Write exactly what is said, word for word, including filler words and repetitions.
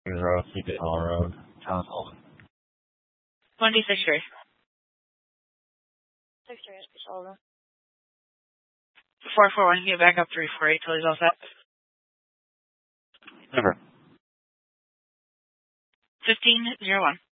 Road, Secret Hall Road, Town Hall. twenty-six three. six three, Solomon. four four one, get back up three four eight till he's all set. Never. fifteen zero one.